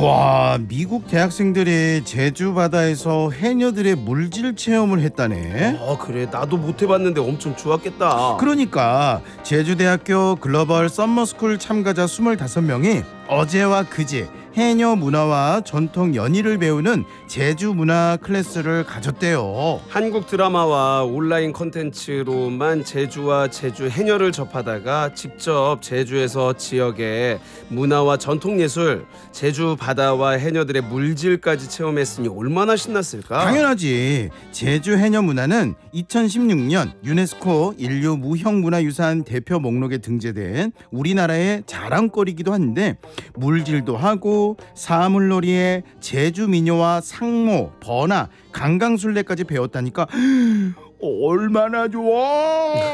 우와, 미국 대학생들이 제주 바다에서 해녀들의 물질 체험을 했다네. 그래, 나도 못 해봤는데 엄청 좋았겠다. 그러니까 제주대학교 글로벌 썸머스쿨 참가자 25명이 어제와 그제 해녀 문화와 전통 연희를 배우는 제주 문화 클래스를 가졌대요. 한국 드라마와 온라인 콘텐츠로만 제주와 제주 해녀를 접하다가 직접 제주에서 지역의 문화와 전통예술, 제주 바다와 해녀들의 물질까지 체험했으니 얼마나 신났을까? 당연하지. 제주 해녀 문화는 2016년 유네스코 인류 무형문화유산 대표 목록에 등재된 우리나라의 자랑거리기도 한데, 물질도 하고 사물놀이에 제주 민요와 상모, 번화, 강강술래까지 배웠다니까 얼마나 좋아.